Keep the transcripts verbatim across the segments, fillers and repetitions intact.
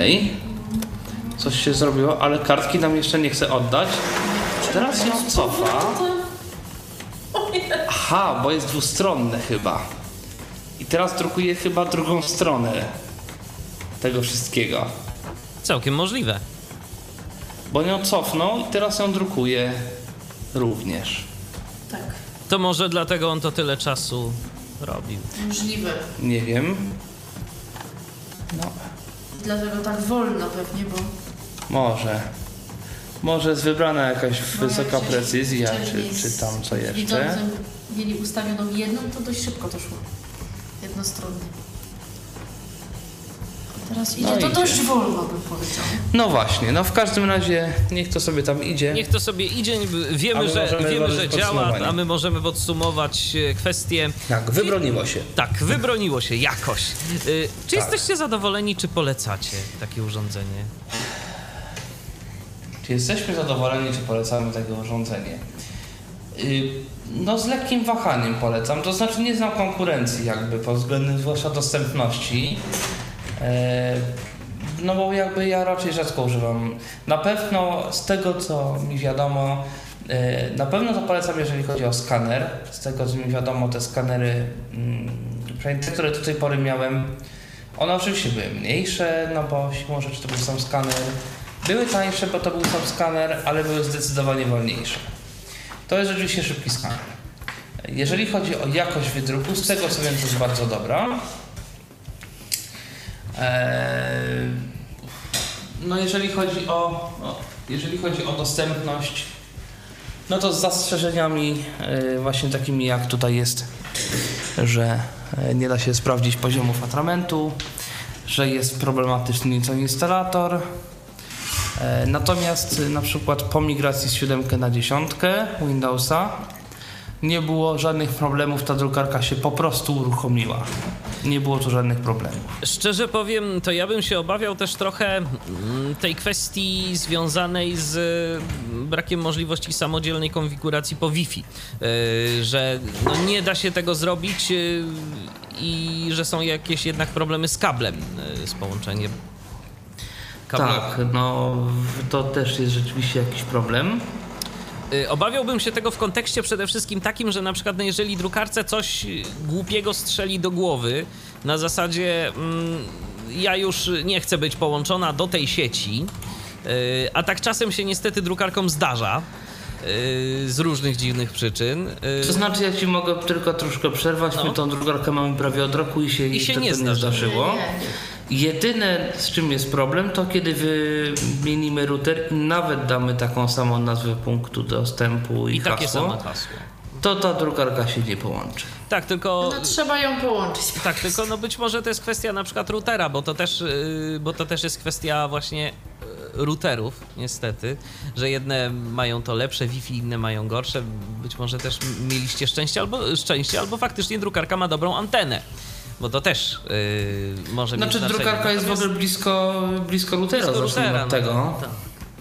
Okej. Okay. Coś się zrobiło, ale kartki nam jeszcze nie chce oddać. Teraz ją cofa. Aha, bo jest dwustronne chyba. I teraz drukuje chyba drugą stronę tego wszystkiego. Całkiem możliwe. Bo ją cofnął i teraz ją drukuje również. Tak. To może dlatego on to tyle czasu robił. Możliwe. Nie wiem. No. Dlatego tak wolno pewnie, bo... Może. Może jest wybrana jakaś wysoka jak precyzja, wcześniej czy, czy tam co z jeszcze. widzącym mieli ustawioną jedną, to dość szybko to szło. Jednostronnie. A teraz idzie No to idzie. dość wolno, bym powiedział. No właśnie, no w każdym razie niech to sobie tam idzie. Niech to sobie idzie, A wiemy, my że, możemy wiemy, że złożyć działa, podsumowanie. a my możemy podsumować e, kwestię. Tak, wybroniło się. Tak, wybroniło się jakoś. Y, czy Tak. jesteście zadowoleni, czy polecacie takie urządzenie? Czy jesteśmy zadowoleni, czy polecamy takie urządzenie? Yy, no z lekkim wahaniem polecam, to znaczy nie znam konkurencji jakby pod względem zwłaszcza dostępności. Yy, no bo jakby ja raczej rzadko używam. Na pewno z tego co mi wiadomo, yy, na pewno to polecam jeżeli chodzi o skaner. Z tego co mi wiadomo te skanery, yy, przynajmniej te, które do tej pory miałem, one oczywiście były mniejsze, no bo siłą rzeczy to był sam skaner. Były tańsze, bo to był sam skaner, ale były zdecydowanie wolniejsze. To jest rzeczywiście szybki skaner. Jeżeli chodzi o jakość wydruku, z tego co wiem, to jest bardzo dobra. Eee, no jeżeli chodzi o, o, jeżeli chodzi o dostępność, no to z zastrzeżeniami e, właśnie takimi jak tutaj jest, że e, nie da się sprawdzić poziomów atramentu, że jest problematyczny nieco instalator. Natomiast na przykład po migracji z siódemki na dziesiątkę Windowsa nie było żadnych problemów, ta drukarka się po prostu uruchomiła. Nie było tu żadnych problemów. Szczerze powiem, to ja bym się obawiał też trochę tej kwestii związanej z brakiem możliwości samodzielnej konfiguracji po Wi-Fi, że no nie da się tego zrobić i że są jakieś jednak problemy z kablem, z połączeniem. Tak, no to też jest rzeczywiście jakiś problem. Obawiałbym się tego w kontekście przede wszystkim takim, że na przykład no jeżeli drukarce coś głupiego strzeli do głowy na zasadzie mm, ja już nie chcę być połączona do tej sieci, yy, a tak czasem się niestety drukarkom zdarza yy, z różnych dziwnych przyczyn. Yy, To znaczy ja ci mogę tylko troszkę przerwać, no. my tą drukarkę mamy prawie od roku i się, I się to nie nie zdarzyło. zdarzyło. Nie, nie. Jedyne z czym jest problem to kiedy wymienimy router i nawet damy taką samą nazwę punktu dostępu i, I takie hasło, samo hasło. to ta drukarka się nie połączy. Tak, tylko... No trzeba ją połączyć. Tak, tylko no być może to jest kwestia na przykład routera, bo to też, yy, bo to też jest kwestia właśnie yy, routerów, niestety, że jedne mają to lepsze Wi-Fi, inne mają gorsze. Być może też mieliście szczęście albo, szczęście, albo faktycznie drukarka ma dobrą antenę. Bo to też yy, może Znaczy mieć znaczenie. drukarka jest w ogóle blisko, blisko routera, blisko zacznijmy routera, od tego. no, tak.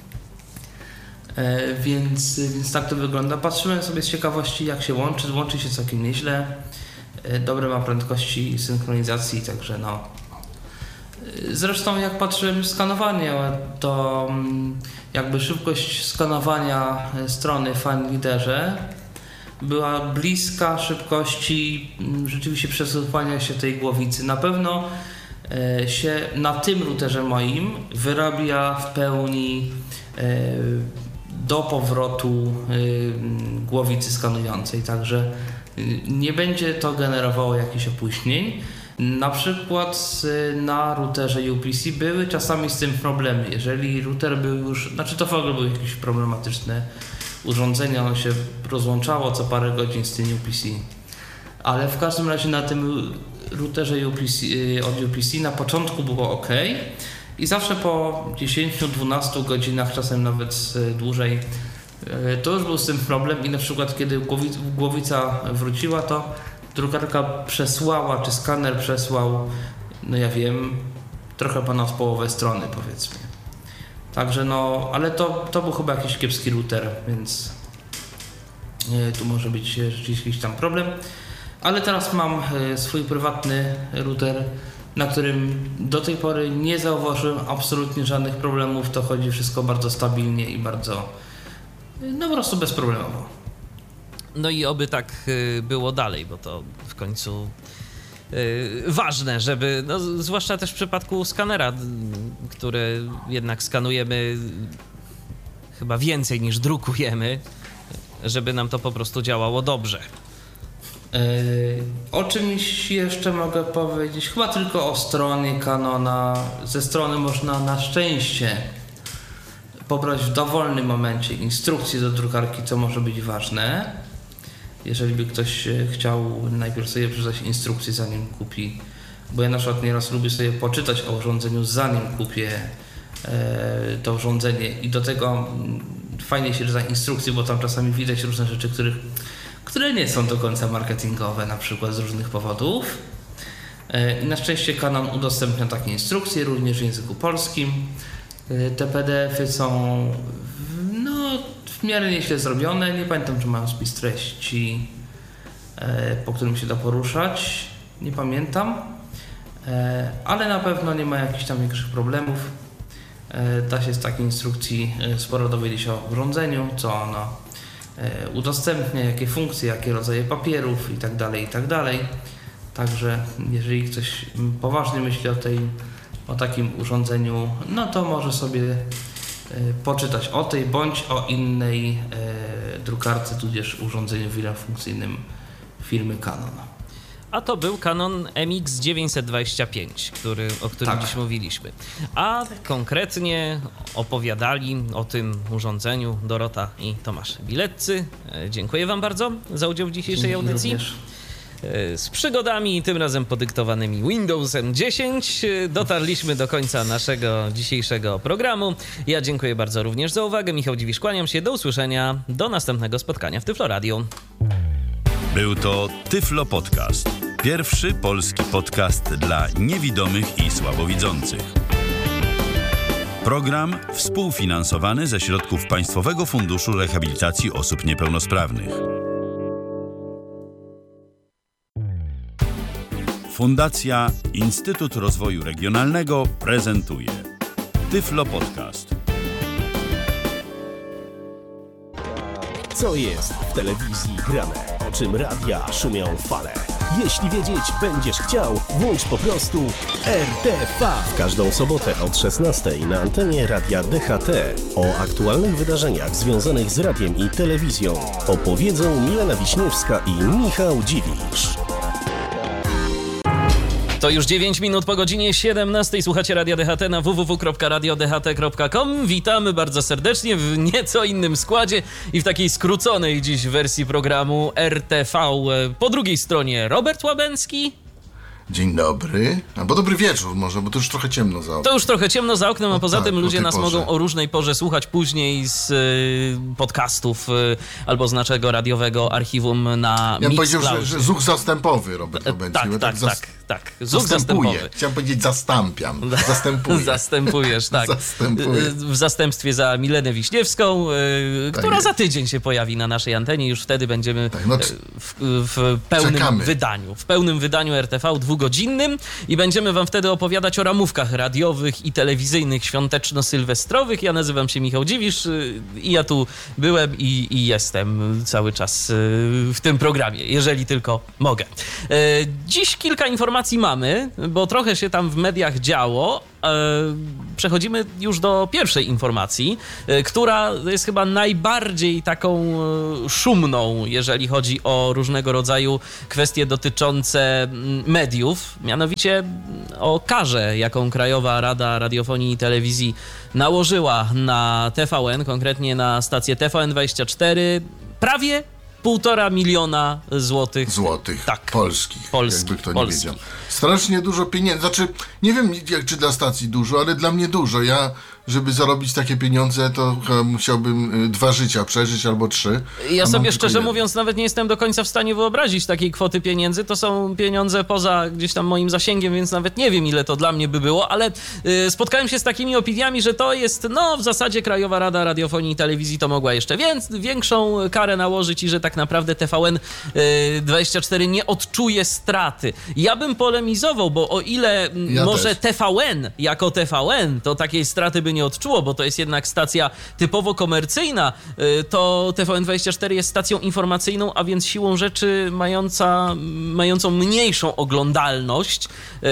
E, więc, więc tak to wygląda. Patrzyłem sobie z ciekawości jak się łączy, łączy się całkiem nieźle. E, dobre ma prędkości synchronizacji, także no. E, zresztą jak patrzyłem skanowanie, to mm, jakby szybkość skanowania strony w FileReaderze była bliska szybkości mm, rzeczywiście przesuwania się tej głowicy. Na pewno e, się na tym routerze moim wyrabia w pełni e, do powrotu y, głowicy skanującej, także y, nie będzie to generowało jakichś opóźnień. Na przykład y, na routerze U P C były czasami z tym problemy. Jeżeli router był już, znaczy to w ogóle były jakieś problematyczne urządzenia, ono się rozłączało co parę godzin z tym U P C. Ale w każdym razie na tym routerze U P C, y, od U P C na początku było ok. I zawsze po dziesięciu do dwunastu godzinach, czasem nawet dłużej, to już był z tym problem i na przykład kiedy głowica wróciła, to drukarka przesłała, czy skaner przesłał, no ja wiem, trochę ponad połowę strony powiedzmy. Także no, ale to, to był chyba jakiś kiepski router, więc tu może być rzeczywiście jakiś tam problem. Ale teraz mam swój prywatny router, na którym do tej pory nie zauważyłem absolutnie żadnych problemów. To chodzi wszystko bardzo stabilnie i bardzo, no po prostu bezproblemowo. No i oby tak było dalej, bo to w końcu ważne, żeby, no, zwłaszcza też w przypadku skanera, które jednak skanujemy chyba więcej niż drukujemy, żeby nam to po prostu działało dobrze. Yy, o czymś jeszcze mogę powiedzieć, chyba tylko o stronie Canona. Ze strony można na szczęście pobrać w dowolnym momencie instrukcję do drukarki, co może być ważne. Jeżeli by ktoś chciał najpierw sobie przeczytać instrukcję, zanim kupi, bo ja na przykład nieraz lubię sobie poczytać o urządzeniu, zanim kupię e, to urządzenie i do tego fajnie się czyta instrukcję, bo tam czasami widać różne rzeczy, których, które nie są do końca marketingowe, na przykład z różnych powodów. E, I na szczęście Canon udostępnia takie instrukcje również w języku polskim. E, te P D F-y są no w miarę nieźle zrobione. Nie pamiętam, czy mają spis treści, e, po którym się da poruszać. Nie pamiętam. E, ale na pewno nie ma jakichś tam większych problemów. E, da się z takiej instrukcji sporo dowiedzieć się o urządzeniu, co ono e, udostępnia, jakie funkcje, jakie rodzaje papierów itd., itd. Także jeżeli ktoś poważnie myśli o, tej, o takim urządzeniu, no to może sobie poczytać o tej bądź o innej e, drukarce, tudzież urządzeniu wielofunkcyjnym firmy Canon. A to był Canon M X dziewięćset dwadzieścia pięć, który, o którym tak. dziś mówiliśmy. A konkretnie opowiadali o tym urządzeniu Dorota i Tomasz Bileccy. Dziękuję wam bardzo za udział w dzisiejszej Dzięki audycji. Również. Z przygodami, tym razem podyktowanymi Windowsem dziesięć, dotarliśmy do końca naszego dzisiejszego programu. Ja dziękuję bardzo również za uwagę. Michał Dziwisz, kłaniam się. Do usłyszenia. Do następnego spotkania w Tyflo Radio. Był to Tyflo Podcast. Pierwszy polski podcast dla niewidomych i słabowidzących. Program współfinansowany ze środków Państwowego Funduszu Rehabilitacji Osób Niepełnosprawnych. Fundacja Instytut Rozwoju Regionalnego prezentuje Tyflo Podcast. Co jest w telewizji grane? O czym radia szumią fale? Jeśli wiedzieć będziesz chciał, włącz po prostu R T V. W każdą sobotę od szesnastej na antenie Radia D H T o aktualnych wydarzeniach związanych z radiem i telewizją opowiedzą Milena Wiśniewska i Michał Dziwisz. To już dziewięć minut po godzinie siedemnastej. Słuchacie Radia D H T na w w w kropka radio d h t kropka com. Witamy bardzo serdecznie w nieco innym składzie i w takiej skróconej dziś wersji programu R T V. Po drugiej stronie Robert Łabęcki. Dzień dobry, albo dobry wieczór może, bo to już trochę ciemno za oknem. To już trochę ciemno za oknem, a No poza tak, tym o ludzie tej nas porze. mogą o różnej porze słuchać później z y, podcastów y, albo z naszego radiowego archiwum na Ja bym powiedział, że, Mixcloudzie. że zuch zastępowy, Robert Łabęcki. Tak, bo tak, zas- tak, tak. Zuch Zastępuję. zastępowy. Chciałem powiedzieć zastąpiam. Zastępuję. Zastępujesz, tak. Zastępuję. W zastępstwie za Milenę Wiśniewską, yy, Tak która jest. za tydzień się pojawi na naszej antenie. Już wtedy będziemy Tak, no, yy, w, w pełnym czekamy. wydaniu. W pełnym wydaniu R T V dwugodzinnym i będziemy wam wtedy opowiadać o ramówkach radiowych i telewizyjnych świąteczno-sylwestrowych. Ja nazywam się Michał Dziwisz yy, i ja tu byłem i, i jestem cały czas yy, w tym programie, jeżeli tylko mogę. Yy, dziś kilka informacji mamy, bo trochę się tam w mediach działo. Przechodzimy już do pierwszej informacji, która jest chyba najbardziej taką szumną, jeżeli chodzi o różnego rodzaju kwestie dotyczące mediów, mianowicie o karze, jaką Krajowa Rada Radiofonii i Telewizji nałożyła na T V N, konkretnie na stację T V N dwadzieścia cztery, prawie półtora miliona złotych. Złotych. Tak. Polskich. Polskich, Jakby kto polskich. nie wiedział. Strasznie dużo pieniędzy. Znaczy, nie wiem jak, czy dla stacji dużo, ale dla mnie dużo. Ja, żeby zarobić takie pieniądze, to chyba musiałbym y, dwa życia przeżyć albo trzy. Ja a mam sobie tylko szczerze jedno. mówiąc nawet nie jestem do końca w stanie wyobrazić takiej kwoty pieniędzy. To są pieniądze poza gdzieś tam moim zasięgiem, więc nawet nie wiem, ile to dla mnie by było, ale y, spotkałem się z takimi opiniami, że to jest, no w zasadzie Krajowa Rada Radiofonii i Telewizji to mogła jeszcze więc, większą karę nałożyć i że tak tak naprawdę T V N dwadzieścia cztery nie odczuje straty. Ja bym polemizował, bo o ile Ja może też. T V N jako T V N to takiej straty by nie odczuło, bo to jest jednak stacja typowo komercyjna, to T V N dwadzieścia cztery jest stacją informacyjną, a więc siłą rzeczy mająca, mającą mniejszą oglądalność,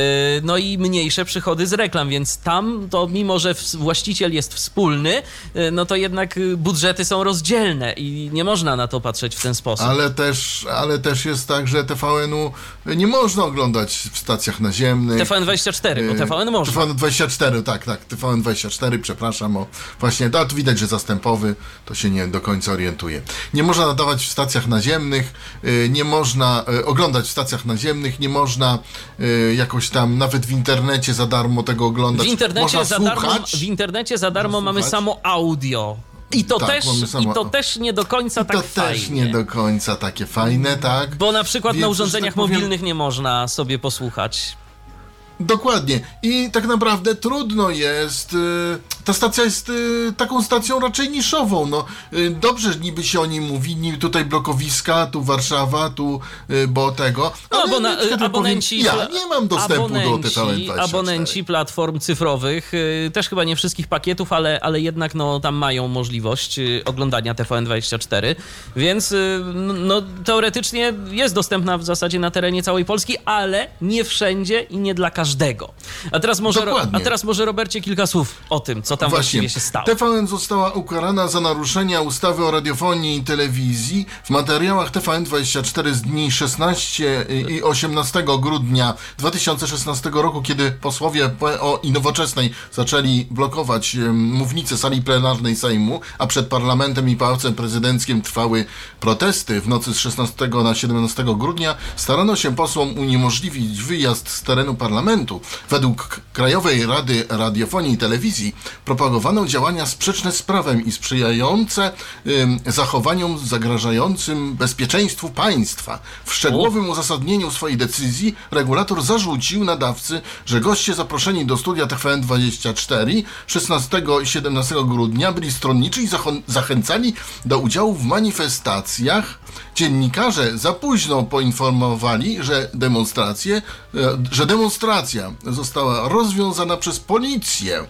no i mniejsze przychody z reklam, więc tam to mimo, że właściciel jest wspólny, no to jednak budżety są rozdzielne i nie można na to patrzeć w ten sposób. Ale też, ale też jest tak, że T V N-u nie można oglądać w stacjach naziemnych. T V N dwadzieścia cztery, bo T V N można. T V N dwadzieścia cztery, tak, tak, T V N dwadzieścia cztery, przepraszam, o właśnie, a tu widać, że zastępowy, to się nie do końca orientuje. Nie można nadawać w stacjach naziemnych, nie można oglądać w stacjach naziemnych, nie można jakoś tam, nawet w internecie za darmo tego oglądać. W internecie można za słuchać. darmo, w internecie za darmo mamy słuchać. samo audio. I to, Tak, też, mamy samo- i to też nie do końca I tak to fajnie. też nie do końca takie fajne, tak? Bo na przykład Więc, na że urządzeniach tak powiem- mobilnych nie można sobie posłuchać. Dokładnie. I tak naprawdę trudno jest. y, Ta stacja jest y, taką stacją raczej niszową. No, y, dobrze niby się o niej mówi, niby tutaj blokowiska, tu Warszawa, tu y, bo tego. No, ale abona- na przykład abonenci, powiem, ja nie mam dostępu do T V N dwadzieścia cztery. abonenci platform cyfrowych, y, też chyba nie wszystkich pakietów, ale, ale jednak no, tam mają możliwość y, oglądania T V N dwadzieścia cztery, więc y, no, teoretycznie jest dostępna w zasadzie na terenie całej Polski, ale nie wszędzie i nie dla każdego. A teraz może, Dokładnie. a teraz może Robercie kilka słów o tym, co tam właściwie się stało. T V N została ukarana za naruszenia ustawy o radiofonii i telewizji. W materiałach T V N dwadzieścia cztery z dni szesnastego i osiemnastego grudnia dwa tysiące szesnastego roku, kiedy posłowie P O i Nowoczesnej zaczęli blokować em, mównicę sali plenarnej Sejmu, a przed parlamentem i pałacem prezydenckim trwały protesty. W nocy z szesnastego na siedemnastego grudnia starano się posłom uniemożliwić wyjazd z terenu parlamentu. Według Krajowej Rady Radiofonii i Telewizji propagowano działania sprzeczne z prawem i sprzyjające ym, zachowaniom zagrażającym bezpieczeństwu państwa. W szczegółowym uzasadnieniu swojej decyzji regulator zarzucił nadawcy, że goście zaproszeni do studia T V N dwadzieścia cztery szesnastego i siedemnastego grudnia byli stronniczy i zacho- zachęcali do udziału w manifestacjach. Dziennikarze za późno poinformowali, że demonstracje, e, że demonstracja została rozwiązana przez policję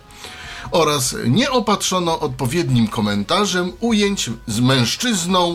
oraz nie opatrzono odpowiednim komentarzem ujęć z mężczyzną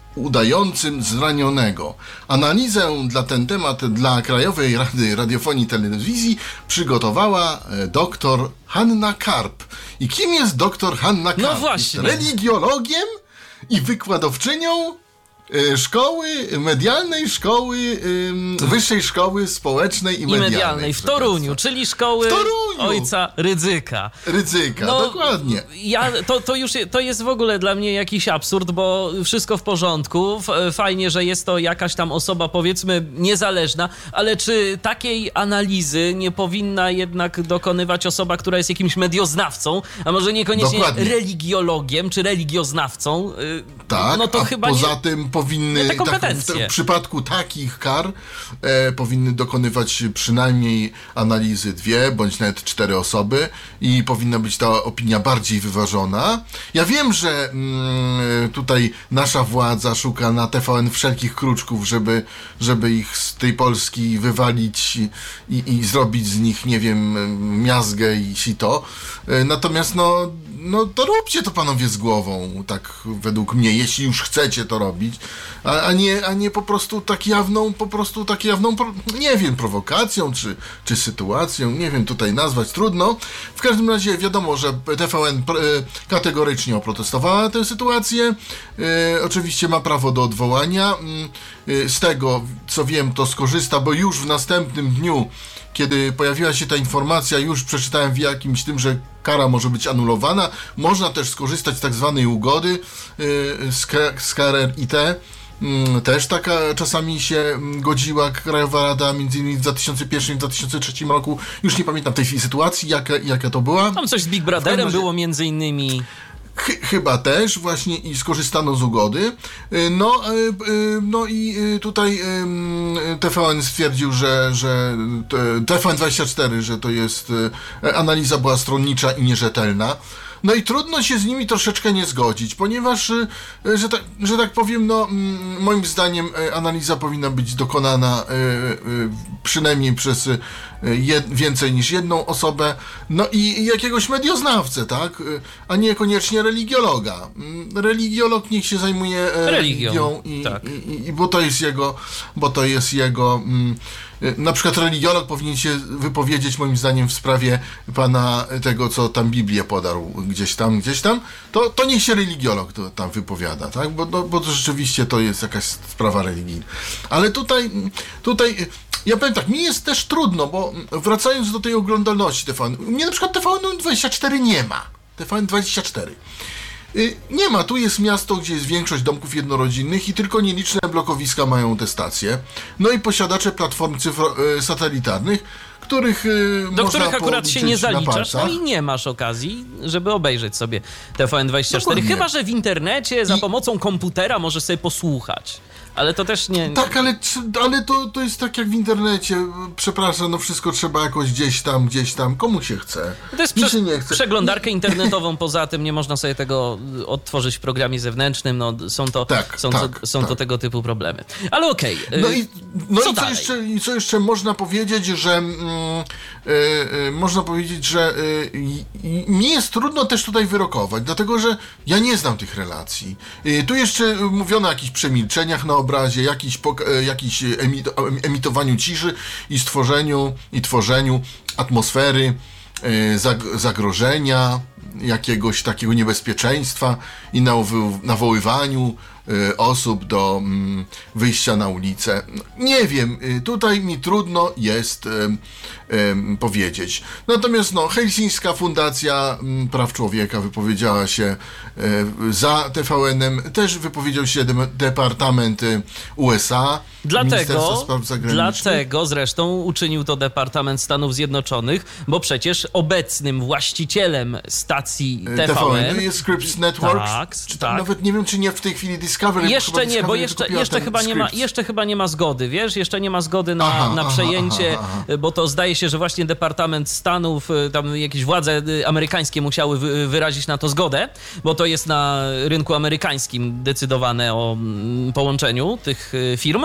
udającym zranionego. Analizę dla ten temat dla Krajowej Rady Radiofonii i Telewizji przygotowała e, doktor Hanna Karp. I kim jest doktor Hanna Karp? No właśnie. Jest religiologiem i wykładowczynią e, szkoły medialnej, szkoły ym, wyższej szkoły społecznej i I medialnej. medialnej w proszę Toruniu, państwa. czyli szkoły W Toruniu! ojca Rydzyka. Rydzyka, No, dokładnie. Ja, to, to już to jest w ogóle dla mnie jakiś absurd, bo wszystko w porządku, f- fajnie, że jest to jakaś tam osoba, powiedzmy, niezależna, ale czy takiej analizy nie powinna jednak dokonywać osoba, która jest jakimś medioznawcą, a może niekoniecznie Dokładnie. religiologiem czy religioznawcą? Y, Tak, no to a chyba poza nie... tym powinny, nie te tak, w, kompetencje. w przypadku takich kar e, powinny dokonywać przynajmniej analizy dwie, bądź nawet cztery osoby i powinna być ta opinia bardziej wyważona. Ja wiem, że mm, tutaj nasza władza szuka na T V N wszelkich kruczków, żeby, żeby ich z tej Polski wywalić i, i, i zrobić z nich, nie wiem, miazgę i sito. E, natomiast no, no to róbcie to panowie z głową, tak według mnie, jeśli już chcecie to robić, a, a, nie, a nie po prostu tak jawną, po prostu tak jawną, pro, nie wiem, prowokacją, czy, czy sytuacją, nie wiem, tutaj nazwać trudno. W każdym razie wiadomo, że T V N pr- kategorycznie oprotestowała tę sytuację, e, oczywiście ma prawo do odwołania, e, z tego, co wiem, to skorzysta, bo już w następnym dniu, kiedy pojawiła się ta informacja, już przeczytałem w jakimś tym, że kara może być anulowana. Można też skorzystać z tak zwanej ugody yy, z, K- z K R R I T. Yy, też taka czasami się godziła Krajowa Rada, między innymi w dwa tysiące pierwszym i dwa tysiące trzecim roku. Już nie pamiętam w tej chwili sytuacji, jaka, jaka to była. Tam coś z Big W Brotherem każdym razie- było między innymi... Ch- chyba też właśnie i skorzystano z ugody. Y, No, y, y, no i y, tutaj y, T V N stwierdził, że, że T V N dwadzieścia cztery, że to jest y, analiza była stronnicza i nierzetelna. no i trudno się z nimi troszeczkę nie zgodzić, ponieważ, y, że tak, że tak powiem, no mm, moim zdaniem y, analiza powinna być dokonana y, y, przynajmniej przez y, jed, więcej niż jedną osobę, no i, i jakiegoś medioznawcę, tak, y, a niekoniecznie religiologa. Y, religiolog niech się zajmuje y, religią, i, tak. i, i bo to jest jego, bo to jest jego y, na przykład religiolog powinien się wypowiedzieć moim zdaniem w sprawie pana tego, co tam Biblię podarł gdzieś tam, gdzieś tam, to, to niech się religiolog to tam wypowiada, tak? Bo, no, bo to rzeczywiście to jest jakaś sprawa religijna. Ale tutaj, tutaj ja powiem tak, mi jest też trudno, bo wracając do tej oglądalności T V N, mnie na przykład T V N dwadzieścia cztery nie ma. T V N dwadzieścia cztery. Nie ma, tu jest miasto, gdzie jest większość domków jednorodzinnych i tylko nieliczne blokowiska mają te stacje. No i posiadacze platform cyfro- satelitarnych, których do można których akurat się nie zaliczasz, no i nie masz okazji, żeby obejrzeć sobie T V N dwadzieścia cztery. Dokładnie. Chyba że w internecie za I... pomocą komputera możesz sobie posłuchać. Ale to też nie... Tak, ale, ale to, to jest tak jak w internecie. Przepraszam, no wszystko trzeba jakoś gdzieś tam, gdzieś tam. Komu się chce? To jest prze- nie chce. Przeglądarkę internetową, poza tym nie można sobie tego odtworzyć w programie zewnętrznym. No, są to, tak, są tak, to, są tak. to tego typu problemy. Ale okej. Okay. No i, no co, i co, jeszcze, i co jeszcze można powiedzieć, że mm, y, y, można powiedzieć, że y, y, mi jest trudno też tutaj wyrokować, dlatego że ja nie znam tych relacji. Y, tu jeszcze mówiono o jakichś przemilczeniach na obrazie, jakiś, jakiś emit- emitowaniu ciszy i stworzeniu i tworzeniu atmosfery zag- zagrożenia, jakiegoś takiego niebezpieczeństwa i nawoły- nawoływaniu osób do wyjścia na ulicę. Nie wiem, tutaj mi trudno jest um, um, powiedzieć. Natomiast no, Helsińska Fundacja Praw Człowieka wypowiedziała się um, za T V N-em, też wypowiedział się de- Departament U S A. Dlatego, dlatego zresztą uczynił to Departament Stanów Zjednoczonych, bo przecież obecnym właścicielem stacji T V N, T V N jest Scripps Networks. Tak, czy tak. Nawet nie wiem, czy nie w tej chwili Discovery. Jeszcze nie, Discovery bo jeszcze, jeszcze, chyba nie ma, jeszcze chyba nie ma zgody, wiesz? Jeszcze nie ma zgody na, aha, na przejęcie, aha, aha, aha. bo to zdaje się, że właśnie Departament Stanów, tam jakieś władze amerykańskie musiały wy, wyrazić na to zgodę, bo to jest na rynku amerykańskim decydowane o połączeniu tych firm.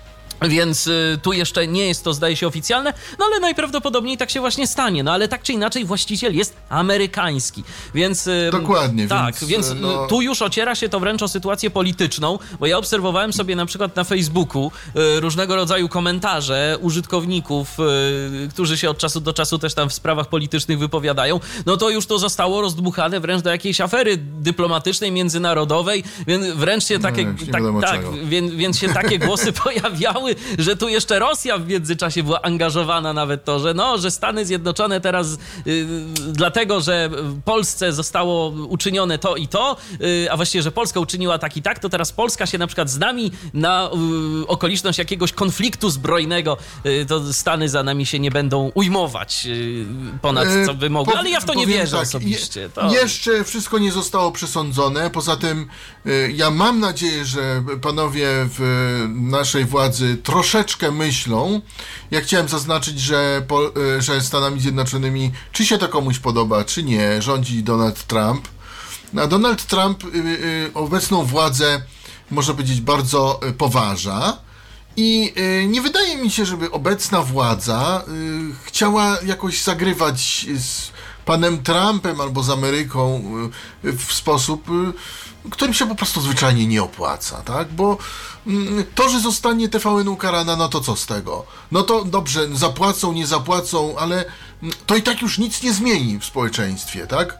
Więc y, tu jeszcze nie jest to, zdaje się, oficjalne, no ale najprawdopodobniej tak się właśnie stanie. No ale tak czy inaczej właściciel jest amerykański, więc... Y, Dokładnie. Tak, więc, więc no... tu już ociera się to wręcz o sytuację polityczną, bo ja obserwowałem sobie na przykład na Facebooku y, różnego rodzaju komentarze użytkowników, y, którzy się od czasu do czasu też tam w sprawach politycznych wypowiadają. No to już to zostało rozdmuchane wręcz do jakiejś afery dyplomatycznej, międzynarodowej, więc wręcz się takie... No, tak, tak, więc, więc się takie głosy pojawiały, że tu jeszcze Rosja w międzyczasie była angażowana nawet to, że no, że Stany Zjednoczone teraz y, dlatego, że Polsce zostało uczynione to i to, y, a właściwie, że Polska uczyniła tak i tak, to teraz Polska się na przykład z nami na y, okoliczność jakiegoś konfliktu zbrojnego, y, to Stany za nami się nie będą ujmować y, ponad co by mogły, ale ja w to nie wierzę tak, osobiście. To... Jeszcze wszystko nie zostało przesądzone, poza tym y, ja mam nadzieję, że panowie w naszej władzy troszeczkę myślą. Ja chciałem zaznaczyć, że, po, że Stanami Zjednoczonymi, czy się to komuś podoba, czy nie, rządzi Donald Trump. A Donald Trump y, y, obecną władzę, można powiedzieć, bardzo y, poważa. I y, nie wydaje mi się, żeby obecna władza y, chciała jakoś zagrywać z panem Trumpem albo z Ameryką y, w sposób, y, którym się po prostu zwyczajnie nie opłaca, tak? Bo to, że zostanie T V N ukarana, no to co z tego? No to dobrze, zapłacą, nie zapłacą, ale to i tak już nic nie zmieni w społeczeństwie, tak?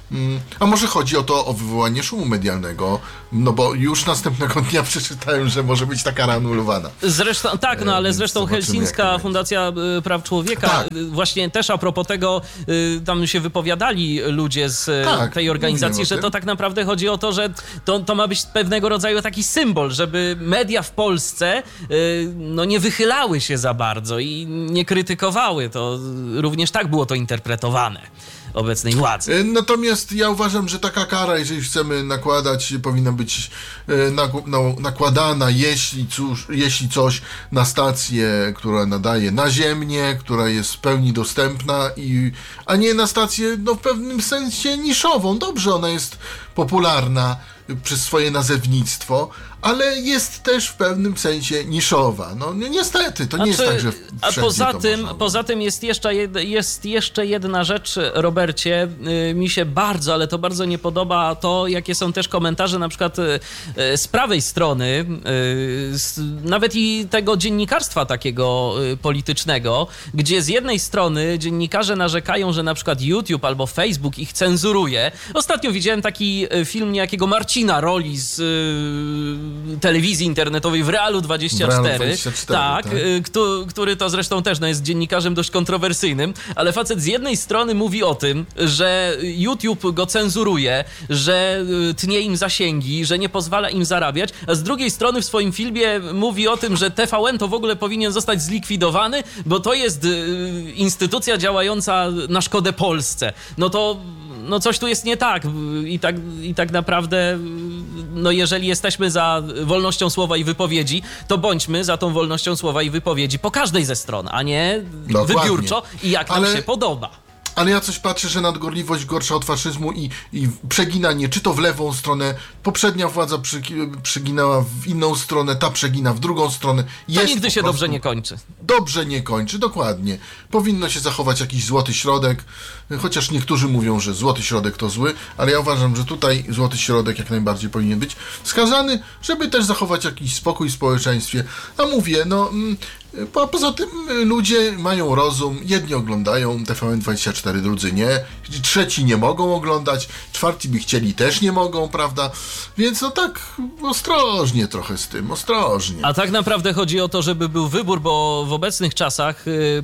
A może chodzi o to, o wywołanie szumu medialnego, no bo już następnego dnia przeczytałem, że może być ta kara anulowana. Zresztą, tak, no ale zresztą Helsińska Fundacja Praw Człowieka, tak. właśnie też a propos tego, tam się wypowiadali ludzie z tak, tej organizacji, że to tak naprawdę chodzi o to, że to, to ma być pewnego rodzaju taki symbol, żeby media w Polsce no nie wychylały się za bardzo i nie krytykowały. To również tak było to interpretowane. obecnej władzy. Natomiast ja uważam, że taka kara, jeżeli chcemy nakładać, powinna być nak- no, nakładana, jeśli, cóż, jeśli coś na stację, która nadaje naziemnie, która jest w pełni dostępna, i, a nie na stację no, w pewnym sensie niszową. Dobrze, ona jest popularna przez swoje nazewnictwo, ale jest też w pewnym sensie niszowa. No niestety, to nie znaczy, jest tak, że A poza tym, można... poza tym jest jeszcze, jed, jest jeszcze jedna rzecz, Robercie, yy, mi się bardzo, ale to bardzo nie podoba to, jakie są też komentarze na przykład yy, z prawej strony, yy, z, nawet i tego dziennikarstwa takiego yy, politycznego, gdzie z jednej strony dziennikarze narzekają, że na przykład YouTube albo Facebook ich cenzuruje. Ostatnio widziałem taki film niejakiego Marcina Roli z yy, telewizji internetowej w Realu dwadzieścia cztery, w Realu dwadzieścia cztery tak, tak. Y, kto, który to zresztą też no, jest dziennikarzem dość kontrowersyjnym, ale facet z jednej strony mówi o tym, że YouTube go cenzuruje, że y, tnie im zasięgi, że nie pozwala im zarabiać, a z drugiej strony w swoim filmie mówi o tym, że T V N to w ogóle powinien zostać zlikwidowany, bo to jest y, instytucja działająca na szkodę Polsce. No to no coś tu jest nie tak i tak, i tak naprawdę no jeżeli jesteśmy za wolnością słowa i wypowiedzi, to bądźmy za tą wolnością słowa i wypowiedzi po każdej ze stron, a nie Dokładnie. wybiórczo i jak Ale... nam się podoba. Ale ja coś patrzę, że nadgorliwość gorsza od faszyzmu i, i przeginanie, czy to w lewą stronę, poprzednia władza przy, przyginała w inną stronę, ta przegina w drugą stronę. To nigdy się dobrze nie kończy. Dobrze nie kończy, dokładnie. Powinno się zachować jakiś złoty środek, chociaż niektórzy mówią, że złoty środek to zły, ale ja uważam, że tutaj złoty środek jak najbardziej powinien być wskazany, żeby też zachować jakiś spokój w społeczeństwie. A mówię, no... Po, poza tym ludzie mają rozum, jedni oglądają T V N dwadzieścia cztery, drudzy nie, trzeci nie mogą oglądać, czwarci by chcieli, też nie mogą, prawda? Więc no tak ostrożnie trochę z tym, ostrożnie. A tak naprawdę chodzi o to, żeby był wybór, bo w obecnych czasach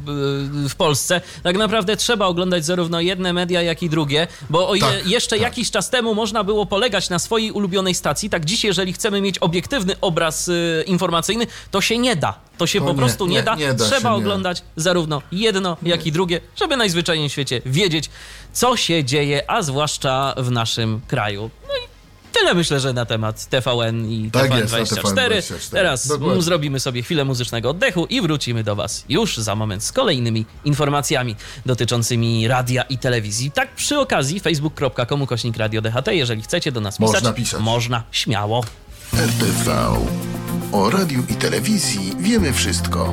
w Polsce tak naprawdę trzeba oglądać zarówno jedne media, jak i drugie, bo o ile tak, jeszcze tak. jakiś czas temu można było polegać na swojej ulubionej stacji, tak dziś, jeżeli chcemy mieć obiektywny obraz informacyjny, to się nie da. To się To po nie, prostu nie, nie da. nie da Trzeba się, nie. oglądać zarówno jedno, jak i drugie, żeby najzwyczajniej w świecie wiedzieć, co się dzieje, a zwłaszcza w naszym kraju. No i tyle myślę, że na temat T V N i Tak T V N jest, na dwadzieścia cztery. T V N dwadzieścia cztery. Teraz Dokładnie. mm, zrobimy sobie chwilę muzycznego oddechu i wrócimy do Was już za moment z kolejnymi informacjami dotyczącymi radia i telewizji. Tak przy okazji facebook kropka com ukośnik radio D H T. Jeżeli chcecie do nas pisać, Można pisać. można, śmiało. R T V. O radiu i telewizji wiemy wszystko.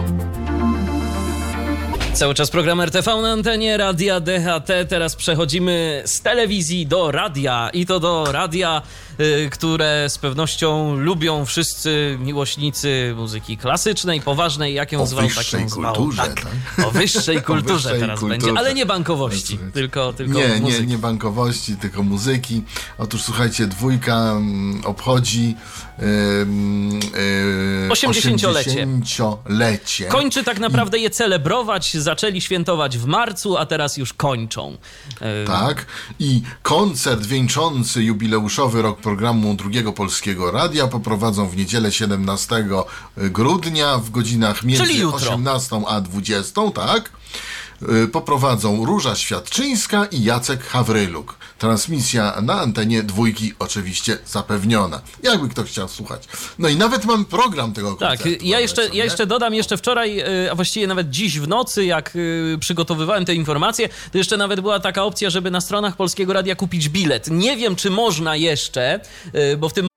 Cały czas program R T V na antenie Radia D H T. Teraz przechodzimy z telewizji do radia i to do radia, y, które z pewnością lubią wszyscy miłośnicy muzyki klasycznej, poważnej, jak ją O zwał, tak wyższej ją zwał. kulturze, Tak. tak? O wyższej kulturze wyższej teraz kulturze. będzie, ale nie bankowości, tylko, tylko Nie, muzyki. nie, nie bankowości, tylko muzyki. Otóż słuchajcie, dwójka mm, obchodzi ym, yy, osiemdziesięciolecie. osiemdziesięciolecie. Kończy tak naprawdę je celebrować, zaczęli świętować w marcu, a teraz już kończą. Y, Tak, i koncert wieńczący jubileuszowy rok programu Drugiego Polskiego Radia poprowadzą w niedzielę siedemnastego grudnia w godzinach między Czyli jutro. osiemnastą a dwudziestą, tak? Y, Poprowadzą Róża Świadczyńska i Jacek Hawryluk. Transmisja na antenie dwójki oczywiście zapewniona. Jakby ktoś chciał słuchać. No i nawet mam program tego Tak, koncertu. ja jeszcze, sobie. ja jeszcze dodam, jeszcze wczoraj, y, a właściwie nawet dziś w nocy, jak y, przygotowywałem te informacje, to jeszcze nawet była taka opcja, żeby na stronach Polskiego Radia kupić bilet. Nie wiem, czy można jeszcze, y, bo w tym